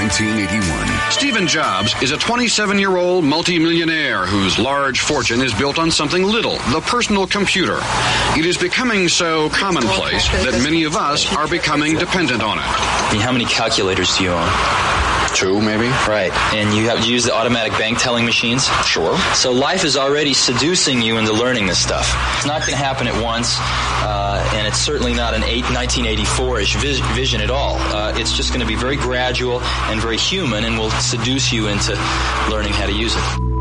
1981. Stephen Jobs is a 27-year-old multimillionaire whose large fortune is built on something little, the personal computer. It is becoming so commonplace that many of us are becoming dependent on it. How many calculators do you own? 2, maybe? Right. And you have to use the automatic bank telling machines? Sure. So life is already seducing you into learning this stuff. It's not going to happen at once, and it's certainly not an 1984-ish vision at all. It's just going to be very gradual and very human, and will seduce you into learning how to use it.